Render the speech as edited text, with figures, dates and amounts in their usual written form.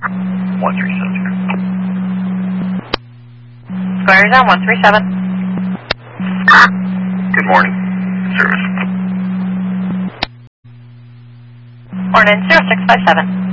Squares on 137. Good morning. Service. Morning, 0657.